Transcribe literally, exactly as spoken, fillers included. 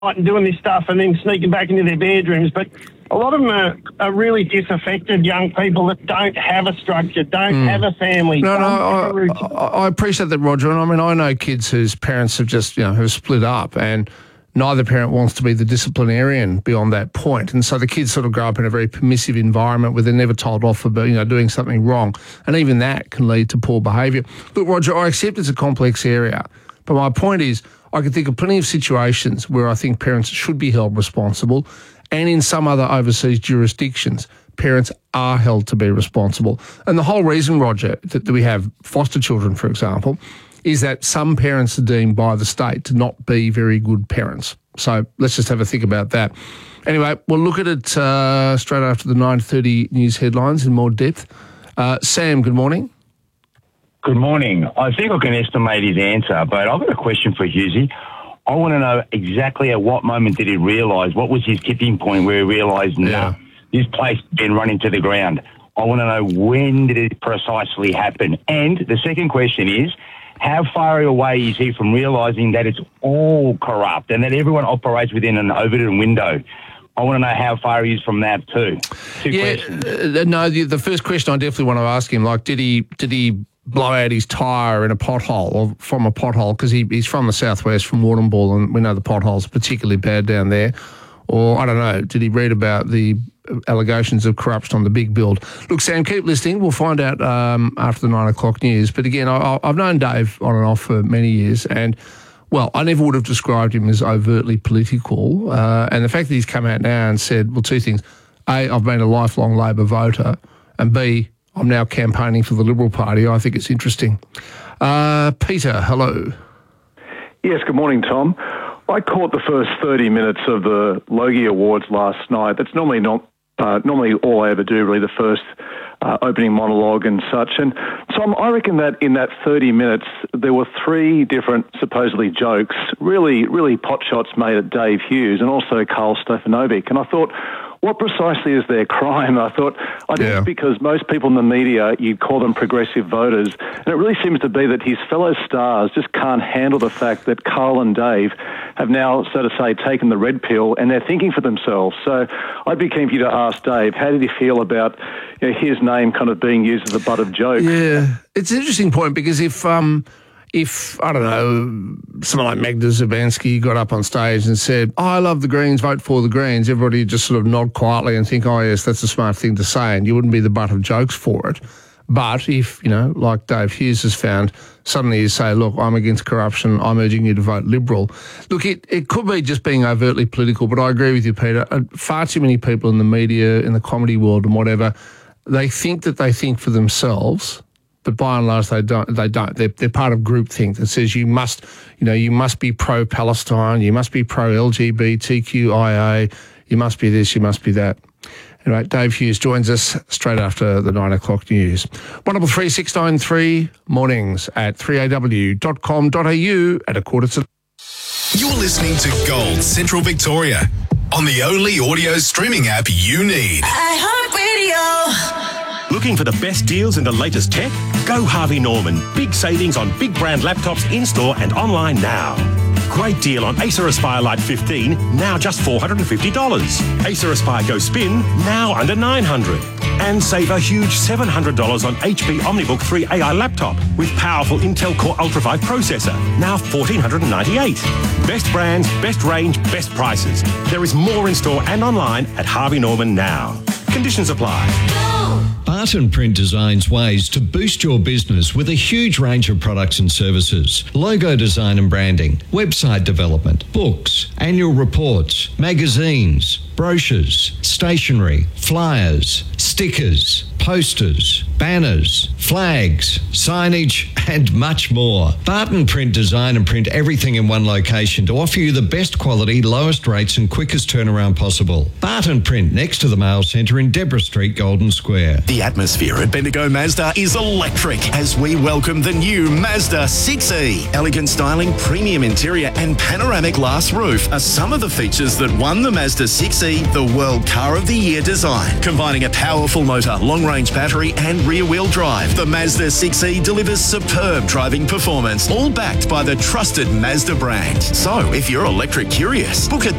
and doing this stuff and then sneaking back into their bedrooms. But a lot of them are, are really disaffected young people that don't have a structure, don't mm. have a family. No, no, I, I, I appreciate that, Roger. And I mean, I know kids whose parents have just, you know, have split up, and neither parent wants to be the disciplinarian beyond that point. And so the kids sort of grow up in a very permissive environment where they're never told off for, you know, doing something wrong. And even that can lead to poor behaviour. Look, Roger, I accept it's a complex area, but my point is I can think of plenty of situations where I think parents should be held responsible, and in some other overseas jurisdictions, parents are held to be responsible. And the whole reason, Roger, that, that we have foster children, for example, is that some parents are deemed by the state to not be very good parents. So let's just have a think about that. Anyway, we'll look at it uh, straight after the nine thirty news headlines in more depth. Uh, Sam, good morning. Good morning. I think I can estimate his answer, but I've got a question for Husey. I want to know exactly at what moment did he realise, what was his tipping point where he realised, no, Yeah. nah, this place has been run into the ground. I want to know when did it precisely happen. And the second question is, how far away is he from realising that it's all corrupt and that everyone operates within an Overton window? I want to know how far he is from that too. Two yeah, questions. Uh, no, the, the first question I definitely want to ask him, like, did he did he blow out his tyre in a pothole or from a pothole? Because he, he's from the southwest, from Warrnambool, and we know the potholes are particularly bad down there. Or, I don't know, did he read about the allegations of corruption on the big build? Look, Sam, keep listening. We'll find out um, after the nine o'clock news. But again, I, I've known Dave on and off for many years, and, well, I never would have described him as overtly political. Uh, and the fact that he's come out now and said, well, two things. A, I've been a lifelong Labor voter, and B, I'm now campaigning for the Liberal Party. I think it's interesting. Uh, Peter, hello. Yes, good morning, Tom. I caught the first thirty minutes of the Logie Awards last night. That's normally not uh, normally all I ever do, really, the first uh, opening monologue and such. And Tom, I reckon that in that thirty minutes, there were three different supposedly jokes, really, really pot shots made at Dave Hughes and also Carl Stefanovic. And I thought, what precisely is their crime? I thought, I think Yeah. it's because most people in the media, you'd call them progressive voters, and it really seems to be that his fellow stars just can't handle the fact that Carl and Dave have now, so to say, taken the red pill and they're thinking for themselves. So I'd be keen for you to ask Dave, how did he feel about, you know, his name kind of being used as a butt of jokes? Yeah, it's an interesting point because if, um, if I don't know, someone like Magda Zubanski got up on stage and said, oh, I love the Greens, vote for the Greens, everybody would just sort of nod quietly and think, oh, yes, that's a smart thing to say, and you wouldn't be the butt of jokes for it. But if, you know, like Dave Hughes has found, suddenly you say, look, I'm against corruption, I'm urging you to vote Liberal. Look, it, it could be just being overtly political, but I agree with you, Peter. Uh, far too many people in the media, in the comedy world and whatever, they think that they think for themselves, but by and large they don't. They don't. They're, they're part of groupthink that says you must, you know, you must be pro-Palestine, you must be pro-L G B T Q I A, you must be this, you must be that. Anyway, Dave Hughes joins us straight after the nine o'clock news. one double three six nine three mornings at three a w dot com dot a u at a quarter to. You're listening to Gold Central Victoria on the only audio streaming app you need. iHeartRadio. Looking for the best deals in the latest tech? Go Harvey Norman. Big savings on big brand laptops in-store and online now. Great deal on Acer Aspire Lite fifteen, now just four hundred fifty dollars. Acer Aspire Go Spin, now under nine hundred dollars. And save a huge seven hundred dollars on H P OmniBook three A I laptop with powerful Intel Core Ultra five processor, now one thousand four hundred ninety-eight dollars. Best brands, best range, best prices. There is more in-store and online at Harvey Norman now. Conditions apply. Barton Print designs ways to boost your business with a huge range of products and services. Logo design and branding, website development, books, annual reports, magazines, brochures, stationery, flyers, stickers, posters, banners, flags, signage, and much more. Barton Print design and print everything in one location to offer you the best quality, lowest rates and quickest turnaround possible. Barton Print next to the Mail Centre in Deborah Street, Golden Square. The atmosphere at Bendigo Mazda is electric as we welcome the new Mazda six E. Elegant styling, premium interior and panoramic glass roof are some of the features that won the Mazda six E the World Car of the Year design, combining a powerful motor, long-range battery and rear-wheel drive. The Mazda six E delivers superb driving performance, all backed by the trusted Mazda brand. So, if you're electric curious, book a